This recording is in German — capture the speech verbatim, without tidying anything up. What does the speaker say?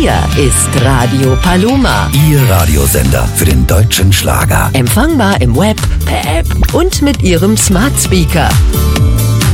Hier ist Radio Paloma. Ihr Radiosender für den deutschen. Schlager. Empfangbar im Web, per App und mit Ihrem Smart Speaker.